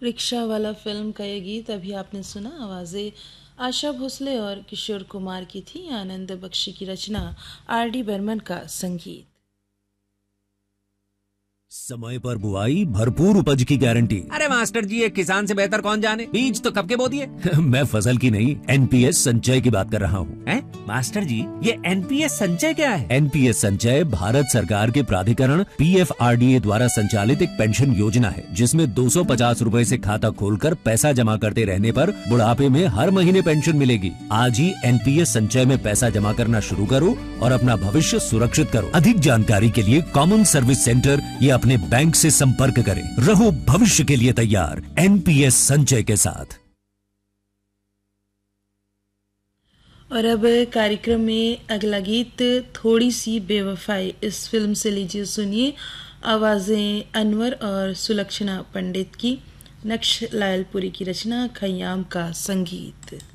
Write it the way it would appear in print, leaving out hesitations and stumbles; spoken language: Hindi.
रिक्शा वाला फिल्म का ये गीत अभी आपने सुना। आवाज़ें आशा भोसले और किशोर कुमार की थी। आनंद बख्शी की रचना, आर.डी. बर्मन का संगीत। समय पर बुआई, भरपूर उपज की गारंटी। अरे मास्टर जी, एक किसान से बेहतर कौन जाने? बीज तो कब के बो दिए? मैं फसल की नहीं, एनपीएस संचय की बात कर रहा हूँ। मास्टर जी, ये एनपीएस संचय क्या है? एनपीएस संचय भारत सरकार के प्राधिकरण पीएफआरडीए द्वारा संचालित एक पेंशन योजना है, जिसमें 250 रूपए से खाता खोलकर पैसा जमा करते रहने पर बुढ़ापे में हर महीने पेंशन मिलेगी। आज ही एनपीएस संचय में पैसा जमा करना शुरू करो और अपना भविष्य सुरक्षित करो। अधिक जानकारी के लिए कॉमन सर्विस सेंटर या अपने बैंक से संपर्क करें। रहो भविष्य के लिए तैयार एनपीएस संचय के साथ। और अब कार्यक्रम में अगला गीत थोड़ी सी बेवफाई, इस फिल्म से लीजिए सुनिए। आवाजें अनवर और सुलक्षणा पंडित की, नक्श लायलपुरी की रचना, खयाम का संगीत।